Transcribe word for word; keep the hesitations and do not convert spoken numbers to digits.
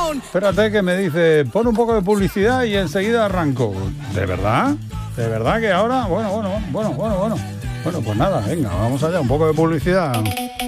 Espérate que me dice, pon un poco de publicidad y enseguida arranco. ¿De verdad? ¿De verdad que ahora? Bueno, bueno, bueno, bueno, bueno. Bueno, pues nada, venga, vamos allá, un poco de publicidad.